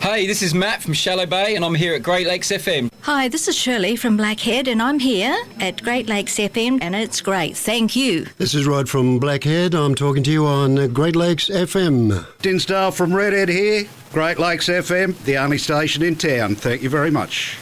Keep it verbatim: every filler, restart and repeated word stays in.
Hey, this is Matt from Shallow Bay and I'm here at Great Lakes F M. Hi, this is Shirley from Blackhead and I'm here at Great Lakes F M and it's great. Thank you. This is Rod from Blackhead. I'm talking to you on Great Lakes F M. Dinsdale from Redhead here. Great Lakes F M, the only station in town. Thank you very much.